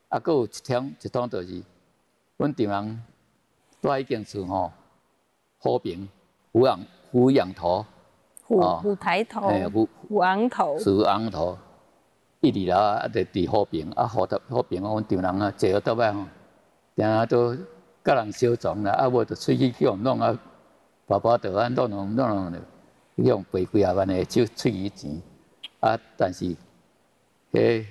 啊，搁有一通就是，阮丈人住迄间厝吼，和平虎仰头， 虎抬头，虎昂头， 虎昂头，一二楼啊，就伫和平啊，和平阮丈人啊，坐倒摆吼，定都甲人相撞啦，啊，无就出去去互弄啊，包倒啊，弄了，去用赔几啊万的手喙语钱，啊，但是，迄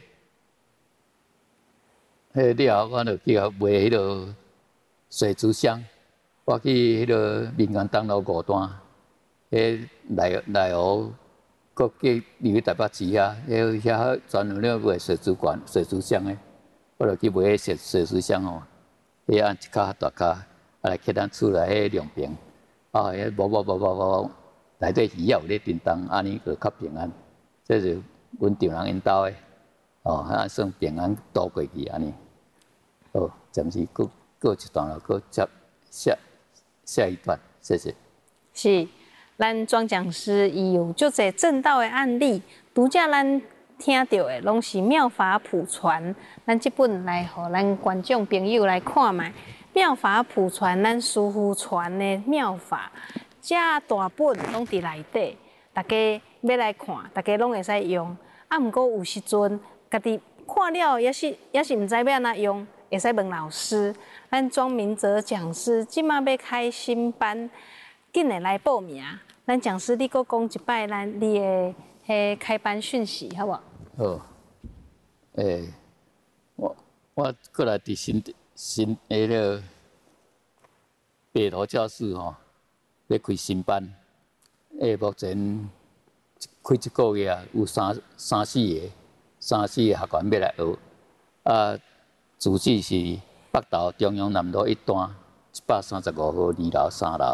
了后，我就去卖迄落水族箱，我去迄落民权东路5段，迄内湖，搁去入去台北市啊，遐专门咧卖水族箱的，我就去卖迄水族箱吼，迄按一卡大卡，啊来去咱厝内迄凉棚，啊，迄无，内底鱼也有咧叮当，安尼就较平安。这是阮丈人因兜的，啊算平安度过去安尼。暂时过一段落，过接下一段，谢谢。 是，咱庄讲师伊有足侪正道的案例，拄则咱听到的拢是妙法普传。咱这本来互咱观众朋友来看卖，妙法普传咱师父传的妙法，这大本拢伫内底，大家要来看，大家拢会使用。啊，毋过有时阵家己看了也是毋知要安怎用。会使问老师，咱庄明哲讲师即马要开新班，紧来来报名。咱讲师，你搁讲一摆咱你的迄开班讯息，好无？ 好，我过来伫新迄个北投教室吼，要开新班。目前开一个月啊，有三四个学员要来学啊。住址是北投中央南路1段135号2楼3楼，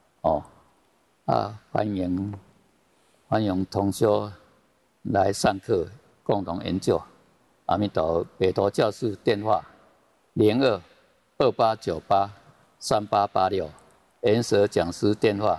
欢迎同学来上课，共同研究。阿弥陀，北投教室电话0228983886，岩蛇讲师电话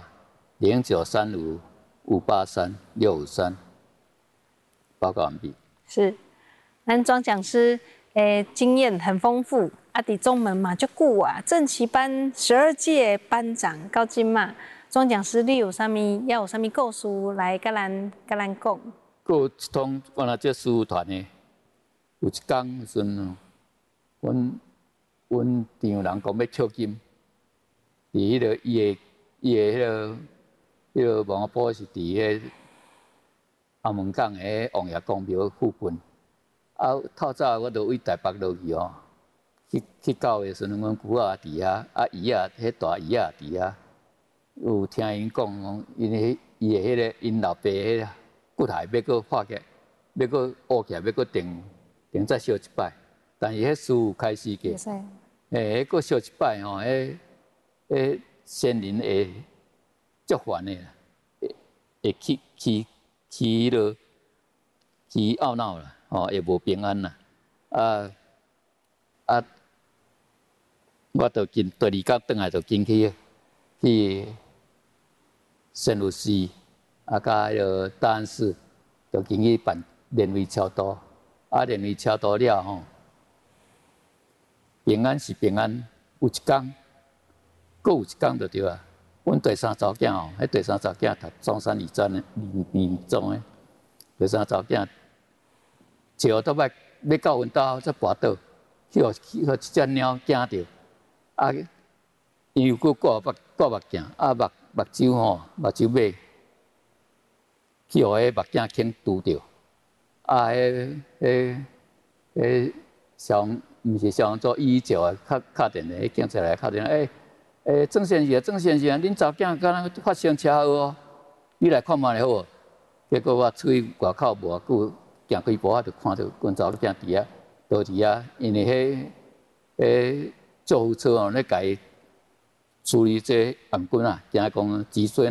0935583653。报告完毕。 是，咱庄讲师。经验很丰富，啊，伫宗门嘛足久啊，正旗班12届班长到今嘛，庄讲师你有啥物故事来甲咱讲？ 有一通，我若这师傅团的，有一天时阵，阮丈人讲要捡金，伫迄个伊的迄个王阿婆是伫迄阿门港的王爷公庙附近。啊，透早我就为台北落去哦，去到的时阵，阮姑仔伫遐，啊姨仔，迄大姨仔伫遐，有听因讲，伊的迄个因老爸迄个骨骸要搁化起来，要搁挖起来，要搁定再烧一摆。但是迄师傅开始个，迄搁烧一摆吼，迄先人会足烦的啦，会起落起懊恼啦。也无平安啦，我就第二天转来就进去圣路西，甲迄个大安寺，就进去办莲位超度，莲位超度了吼，平安是平安，有一天，搁有一天就对啊。阮第三查某囝吼，迄第三查某囝读中山二中的，第三查某囝。坐倒摆要到阮兜才跋倒，去互一只猫惊着，因为佫挂目镜，目睭吼，目睭尾去互迄目镜孔拄着，毋是消防组119啊，敲电话，警察来敲电话，郑先生，恁查某囝敢若发生车祸哦，你来看卖好无？结果我出去外口无偌久。行几步啊，就看到阮查某囝伫遐倒伫遐，因为救护车咧，甲伊处理这案件啊，惊讲脊髓